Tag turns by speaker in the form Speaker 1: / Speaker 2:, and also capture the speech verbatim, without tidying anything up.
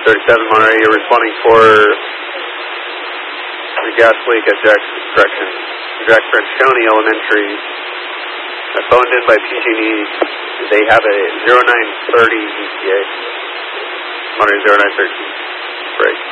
Speaker 1: thirty-seven Monterey, you're responding for the gas leak at Jackson, correction, Jack French County Elementary. I phoned in by P G and E. They have a zero nine thirty E T A. Monterey zero nine thirteen. Break.